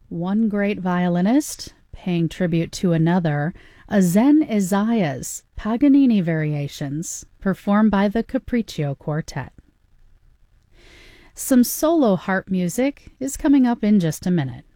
One great violinist paying tribute to another, a Zen Isaiah's Paganini Variations, performed by the Capriccio Quartet. Some solo harp music is coming up in just a minute.